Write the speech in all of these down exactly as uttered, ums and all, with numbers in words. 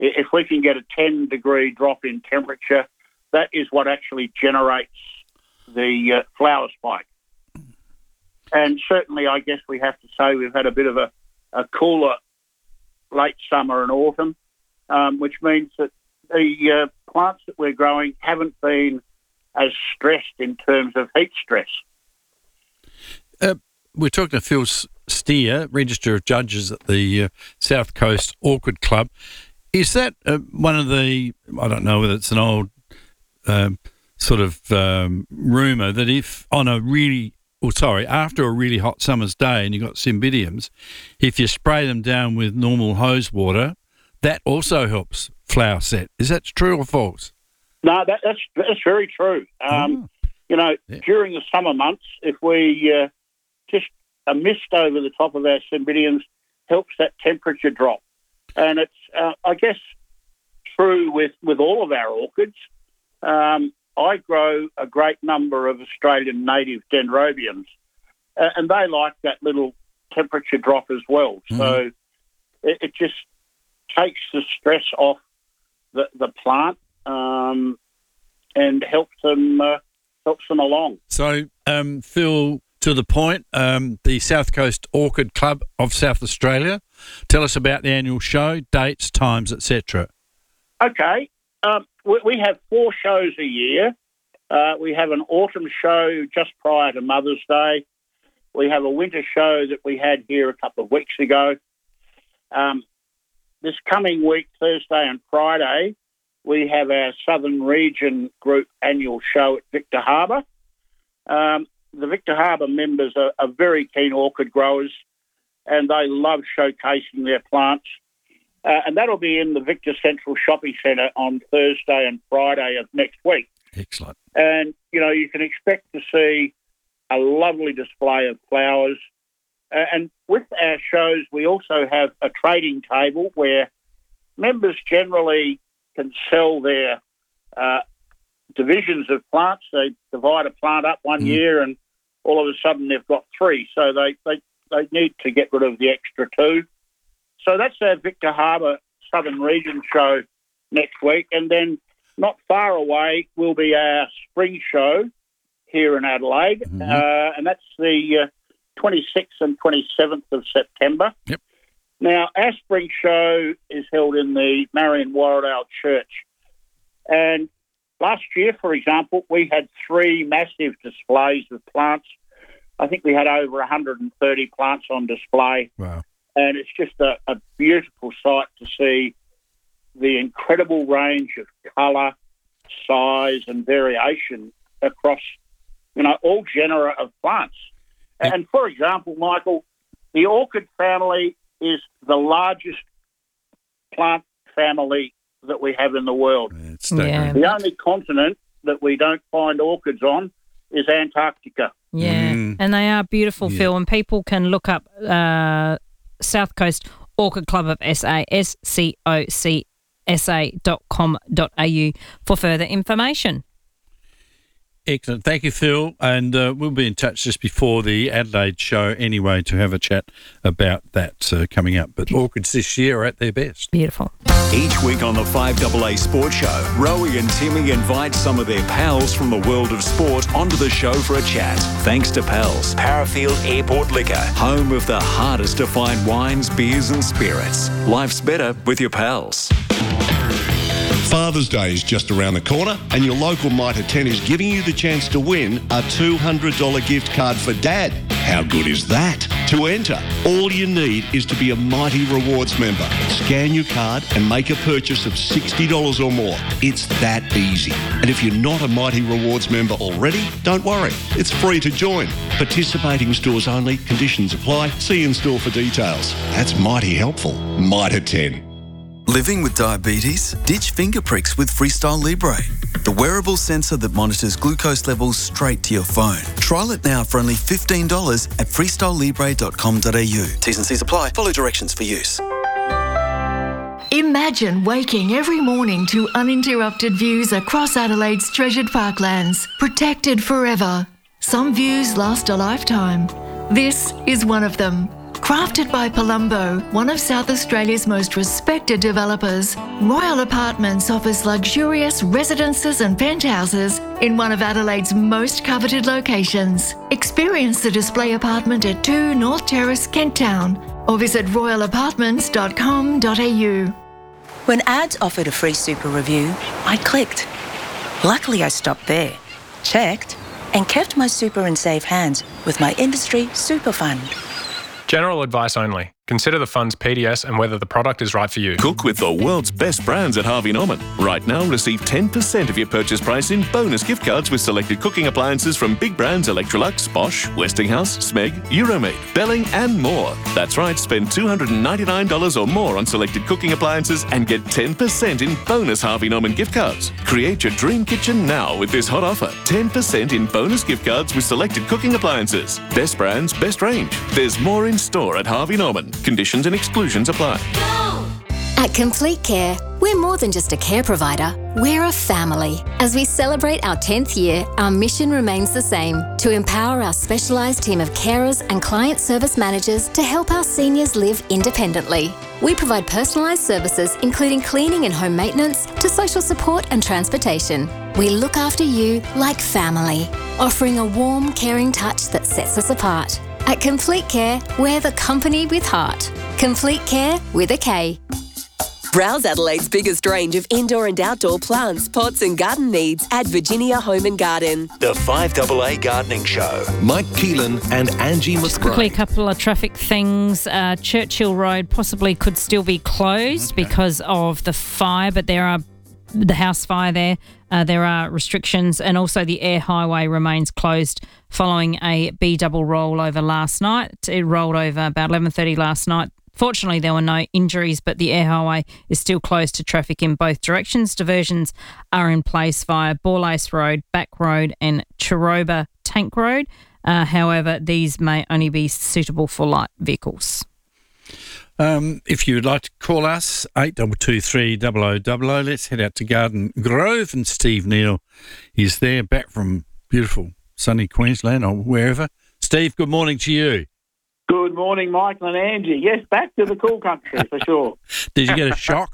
if we can get a ten degree drop in temperature, that is what actually generates the uh, flower spike. And certainly, I guess we have to say we've had a bit of a, a cooler late summer and autumn, um, which means that the uh, plants that we're growing haven't been as stressed in terms of heat stress. Uh, we're talking to Phil Steer, Register of Judges at the uh, South Coast Orchid Club. Is that uh, one of the, I don't know whether it's an old um, sort of um, rumour that if on a really, oh sorry, after a really hot summer's day and you've got cymbidiums, if you spray them down with normal hose water, that also helps flower set. Is that true or false? No, that, that's that's very true. Um, oh. You know, yeah. During the summer months, if we uh, just a mist over the top of our cymbidiums helps that temperature drop. And it's, uh, I guess, true with, with all of our orchids. Um, I grow a great number of Australian native dendrobiums, uh, and they like that little temperature drop as well. Mm-hmm. So it, it just takes the stress off the, the plant um, and helps them uh, helps them along. So, um, Phil, to the point, um, the South Coast Orchid Club of South Australia. Tell us about the annual show, dates, times, et cetera. Okay. Um, we, we have four shows a year. Uh, we have an autumn show just prior to Mother's Day. We have a winter show that we had here a couple of weeks ago. Um, this coming week, Thursday and Friday, we have our Southern Region Group annual show at Victor Harbour. Um, the Victor Harbour members are, are very keen orchid growers, and they love showcasing their plants. Uh, and that'll be in the Victor Central Shopping Centre on Thursday and Friday of next week. Excellent. And, you know, you can expect to see a lovely display of flowers. Uh, and with our shows, we also have a trading table where members generally can sell their uh, divisions of plants. They divide a plant up one mm. year and all of a sudden they've got three. So they, they, they need to get rid of the extra two. So that's our Victor Harbour Southern Region show next week. And then not far away will be our spring show here in Adelaide. Mm-hmm. Uh, and that's the uh, twenty-sixth and twenty-seventh of September. Yep. Now, our spring show is held in the Marion Warradale Church. And last year, for example, we had three massive displays of plants. I think we had over one hundred thirty plants on display. Wow. And it's just a, a beautiful sight to see the incredible range of colour, size and variation across, you know, all genera of plants. Yep. And, for example, Michael, the orchid family is the largest plant family that we have in the world. Yeah. The only continent that we don't find orchids on is Antarctica. Yeah, mm. and they are beautiful, yeah. Phil, and people can look up uh, South Coast Orchid Club of S A, S C O C S A dot com dot A U for further information. Excellent. Thank you, Phil. And uh, we'll be in touch just before the Adelaide show anyway to have a chat about that uh, coming up. But orchids this year are at their best. Beautiful. Each week on the five A A Sports Show, Rowie and Timmy invite some of their pals from the world of sport onto the show for a chat. Thanks to Pals, Parafield Airport Liquor, home of the hardest to find wines, beers and spirits. Life's better with your pals. Father's Day is just around the corner and your local Mitre ten is giving you the chance to win a two hundred dollars gift card for Dad. How good is that? To enter, all you need is to be a Mighty Rewards member. Scan your card and make a purchase of sixty dollars or more. It's that easy. And if you're not a Mighty Rewards member already, don't worry. It's free to join. Participating stores only. Conditions apply. See in store for details. That's mighty helpful. Mitre ten. Living with diabetes? Ditch finger pricks with Freestyle Libre, the wearable sensor that monitors glucose levels straight to your phone. Trial it now for only fifteen dollars at freestyle libre dot com dot a u. T's and C's apply. Follow directions for use. Imagine waking every morning to uninterrupted views across Adelaide's treasured parklands, protected forever. Some views last a lifetime. This is one of them. Crafted by Palumbo, one of South Australia's most respected developers, Royal Apartments offers luxurious residences and penthouses in one of Adelaide's most coveted locations. Experience the display apartment at two North Terrace, Kent Town, or visit royal apartments dot com dot a u. When ads offered a free super review, I clicked. Luckily, I stopped there, checked, and kept my super in safe hands with my industry super fund. General advice only. Consider the fund's P D S and whether the product is right for you. Cook with the world's best brands at Harvey Norman. Right now, receive ten percent of your purchase price in bonus gift cards with selected cooking appliances from big brands Electrolux, Bosch, Westinghouse, Smeg, Euromaid, Belling and more. That's right, spend two hundred ninety-nine dollars or more on selected cooking appliances and get ten percent in bonus Harvey Norman gift cards. Create your dream kitchen now with this hot offer. ten percent in bonus gift cards with selected cooking appliances. Best brands, best range. There's more in store at Harvey Norman. Conditions and exclusions apply. At Complete Care, we're more than just a care provider, we're a family. As we celebrate our tenth year, our mission remains the same, to empower our specialised team of carers and client service managers to help our seniors live independently. We provide personalised services including cleaning and home maintenance to social support and transportation. We look after you like family, offering a warm, caring touch that sets us apart. At Complete Care, we're the company with heart. Complete Care with a K. Browse Adelaide's biggest range of indoor and outdoor plants, pots and garden needs at Virginia Home and Garden. The five A A Gardening Show. Mike Keelan and Angie McBride. Quickly, a couple of traffic things. Uh, Churchill Road possibly could still be closed okay. because of the fire, but there are the house fire there. Uh, there are restrictions, and also the Air Highway remains closed following a B double rollover last night. It rolled over about eleven thirty last night. Fortunately, there were no injuries, but the Air Highway is still closed to traffic in both directions. Diversions are in place via Borlace Road, Back Road and Chiroba Tank Road. Uh, however, these may only be suitable for light vehicles. Um, if you would like to call us, eight two two three zero zero zero zero. Let's head out to Garden Grove, and Steve Neal is there, back from beautiful sunny Queensland or wherever. Steve, good morning to you. Good morning, Michael and Angie. Yes, back to the cool country for sure. Did you get a shock?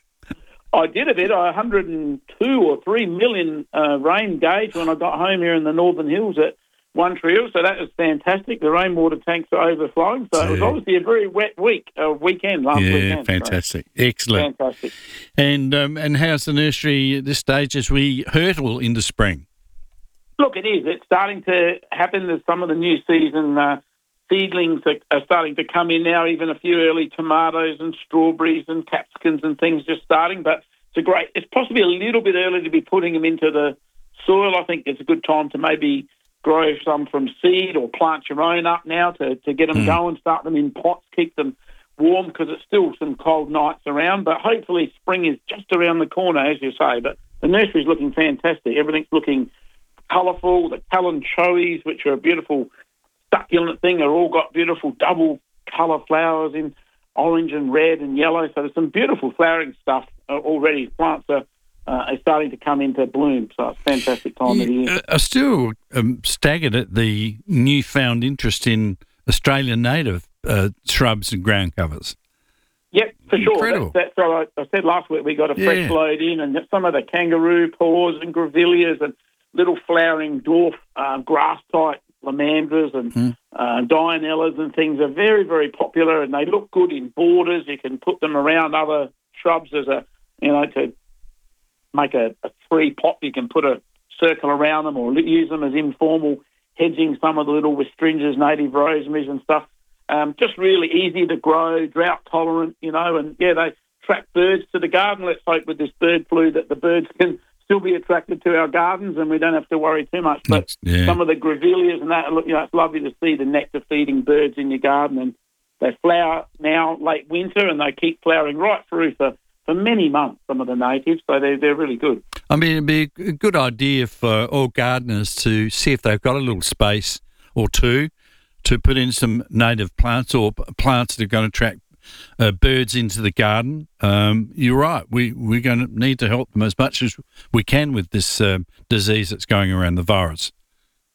I did a bit. one hundred two or three million uh, rain gauge when I got home here in the Northern Hills at One Tree Hill, so that was fantastic. The rainwater tanks are overflowing, so yeah. It was obviously a very wet week, uh, weekend last yeah, weekend. Yeah, fantastic. So. Excellent. Fantastic. And um, and how's the nursery at this stage as we hurtle into spring? Look, it is. It's starting to happen. There's some of the new season uh, seedlings that are starting to come in now, even a few early tomatoes and strawberries and capsicums and things just starting, but it's a great, it's possibly a little bit early to be putting them into the soil. I think it's a good time to maybe grow some from seed or plant your own up now to, to get them mm. going, start them in pots, keep them warm because it's still some cold nights around, but hopefully spring is just around the corner, as you say. But the nursery's looking fantastic. Everything's looking colourful. The kalanchoes, which are a beautiful succulent thing, are all got beautiful double colour flowers in orange and red and yellow. So there's some beautiful flowering stuff already. Plants are Uh, is starting to come into bloom, so it's a fantastic time yeah, of the year. I'm still um, staggered at the newfound interest in Australian native uh, shrubs and ground covers. Yep, for sure. Incredible. That's, that's what I, I said last week. We got a fresh yeah. load in, and some of the kangaroo paws and grevilleas and little flowering dwarf uh, grass-type lamandras and mm. uh, dianellas and things are very, very popular, and they look good in borders. You can put them around other shrubs as a, you know, to make a, a three pot, you can put a circle around them or use them as informal hedging, some of the little westringas, native rosemaries and stuff. Um, just really easy to grow, drought tolerant, you know, and yeah, they attract birds to the garden. Let's hope with this bird flu that the birds can still be attracted to our gardens and we don't have to worry too much. But yeah. some of the grevilleas and that, you know, it's lovely to see the nectar feeding birds in your garden, and they flower now late winter and they keep flowering right through for for many months, some of the natives, so they're, they're really good. I mean, it'd be a good idea for all gardeners to see if they've got a little space or two to put in some native plants or plants that are going to attract uh, birds into the garden. Um, you're right, we, we're going to need to help them as much as we can with this um, disease that's going around, the virus.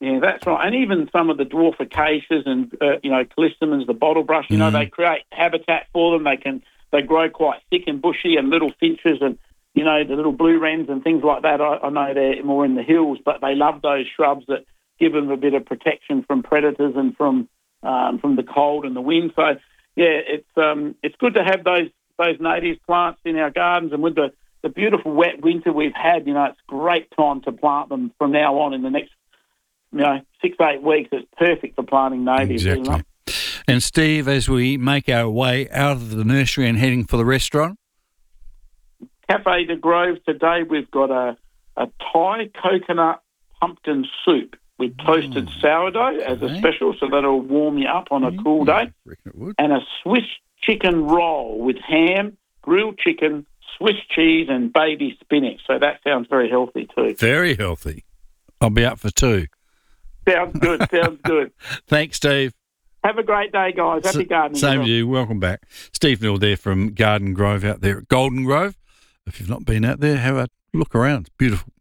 Yeah, that's right. And even some of the dwarf acacias and, uh, you know, callistemons, the bottle brush, you Mm. know, they create habitat for them. They can they grow quite thick and bushy, and little finches and, you know, the little blue wrens and things like that. I, I know they're more in the hills, but they love those shrubs that give them a bit of protection from predators and from um, from the cold and the wind. So, yeah, it's um, it's good to have those those native plants in our gardens, and with the, the beautiful wet winter we've had, you know, it's a great time to plant them from now on in the next, you know, six, eight weeks. It's perfect for planting natives. Exactly. You know? And Steve, as we make our way out of the nursery and heading for the restaurant? Cafe de Grove today, we've got a, a Thai coconut pumpkin soup with toasted Mm. sourdough as Okay. a special, so that'll warm you up on a Mm, cool day. reckon it would. And a Swiss chicken roll with ham, grilled chicken, Swiss cheese and baby spinach. So that sounds very healthy too. Very healthy. I'll be up for two. Sounds good, sounds good. Thanks, Steve. Have a great day, guys. Happy S- gardening. Same everyone. to you. Welcome back. Steve Newell there from Garden Grove out there at Golden Grove. If you've not been out there, have a look around. It's beautiful.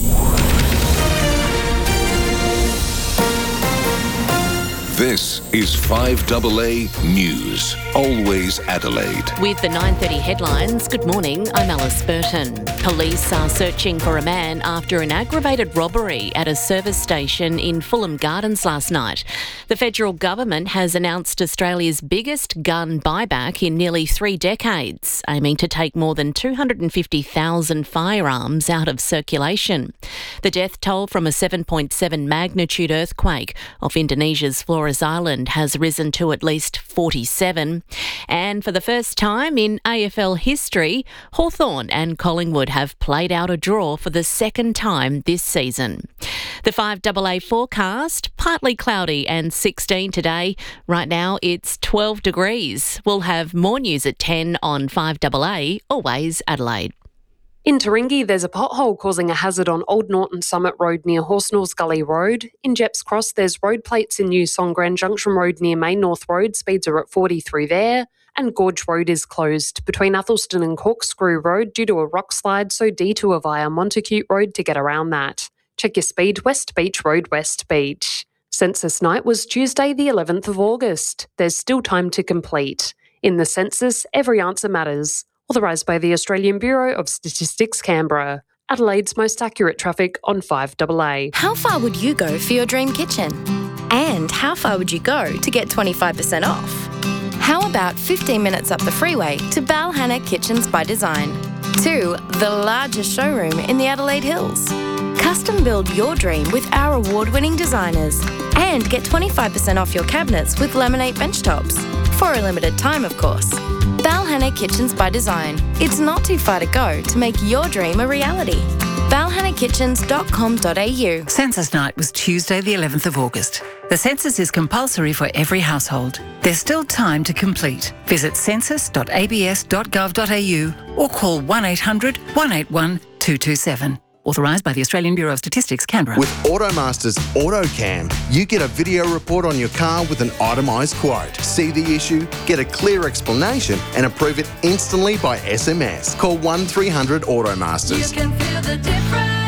This is five A A News. Always Adelaide. With the nine thirty headlines, good morning, I'm Alice Burton. Police are searching for a man after an aggravated robbery at a service station in Fulham Gardens last night. The federal government has announced Australia's biggest gun buyback in nearly three decades, aiming to take more than two hundred fifty thousand firearms out of circulation. The death toll from a seven point seven magnitude earthquake off Indonesia's Flores Island has risen to at least forty-seven. And for the first time in A F L history, Hawthorn and Collingwood have played out a draw for the second time this season. The five A A forecast, partly cloudy and sixteen today. Right now it's twelve degrees. We'll have more news at ten on five A A, always Adelaide. In Taringi, there's a pothole causing a hazard on Old Norton Summit Road near Horsnells Gully Road. In Jepps Cross, there's road plates in New Songran Junction Road near Main North Road. Speeds are at forty through there. And Gorge Road is closed between Athelston and Corkscrew Road due to a rock slide, so detour via Montacute Road to get around that. Check your speed, West Beach Road, West Beach. Census night was Tuesday the eleventh of August. There's still time to complete. In the census, every answer matters. Authorised by the Australian Bureau of Statistics, Canberra. Adelaide's most accurate traffic on five A A. How far would you go for your dream kitchen? And how far would you go to get twenty-five percent off? How about fifteen minutes up the freeway to Balhanna Kitchens by Design? To the largest showroom in the Adelaide Hills. Custom build your dream with our award-winning designers. And get twenty-five percent off your cabinets with laminate bench tops. For a limited time, of course. Balhanna Kitchens by Design. It's not too far to go to make your dream a reality. balhanna kitchens dot com dot a u. Census night was Tuesday the eleventh of August. The census is compulsory for every household. There's still time to complete. Visit census dot a b s dot gov dot a u or call one eight hundred, one eight one, two two seven. Authorised by the Australian Bureau of Statistics, Canberra. With Automaster's AutoCam, you get a video report on your car with an itemised quote. See the issue, get a clear explanation and approve it instantly by S M S. Call one three hundred Automasters. You can feel the difference.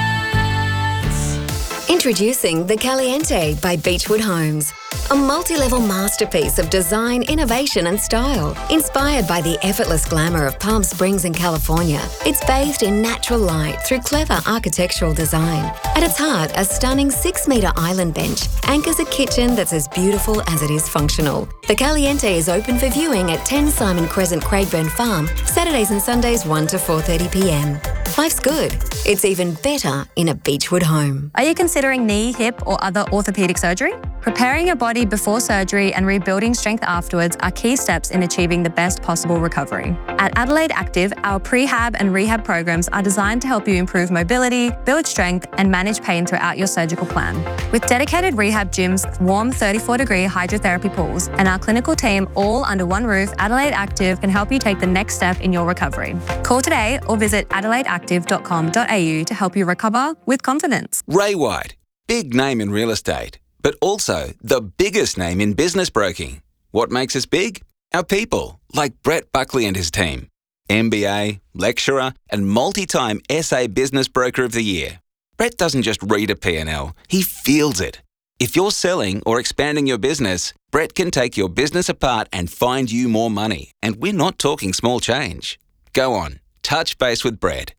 Introducing the Caliente by Beechwood Homes. A multi-level masterpiece of design, innovation and style. Inspired by the effortless glamour of Palm Springs in California, it's bathed in natural light through clever architectural design. At its heart, a stunning six-metre island bench anchors a kitchen that's as beautiful as it is functional. The Caliente is open for viewing at ten Simon Crescent, Craigburn Farm, Saturdays and Sundays one to four thirty p m. Life's good. It's even better in a Beechwood home. Are you considering knee, hip or other orthopaedic surgery? Preparing your body before surgery and rebuilding strength afterwards are key steps in achieving the best possible recovery. At Adelaide Active, our prehab and rehab programs are designed to help you improve mobility, build strength and manage pain throughout your surgical plan. With dedicated rehab gyms, warm thirty-four degree hydrotherapy pools and our clinical team all under one roof, Adelaide Active can help you take the next step in your recovery. Call today or visit adelaide active dot com dot a u to help you recover with confidence. Ray White, big name in real estate, but also the biggest name in business broking. What makes us big? Our people, like Brett Buckley and his team. M B A, lecturer, and multi-time S A Business Broker of the Year. Brett doesn't just read a P and L, he feels it. If you're selling or expanding your business, Brett can take your business apart and find you more money. And we're not talking small change. Go on, touch base with Brett.